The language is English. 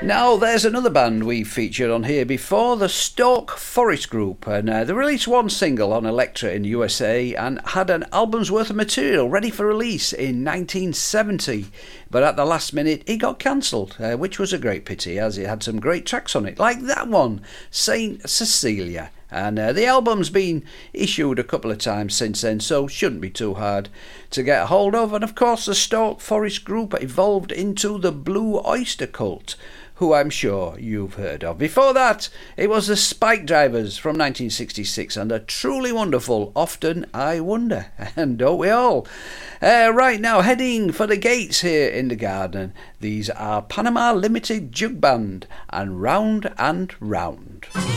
Now, there's another band we featured on here before, the Stoke Forest Group, and they released one single on Elektra in the USA and had an album's worth of material ready for release in 1970. But at the last minute, it got cancelled, which was a great pity, as it had some great tracks on it, like that one, Saint Cecilia. And the album's been issued a couple of times since then, so shouldn't be too hard to get a hold of. And of course, the Stoke Forest Group evolved into the Blue Oyster Cult, who I'm sure you've heard of. Before that, it was the Spike Drivers from 1966 and a truly wonderful Often I Wonder, and don't we all? Right now, heading for the gates here in the garden, these are Panama Limited Jug Band and Round and Round.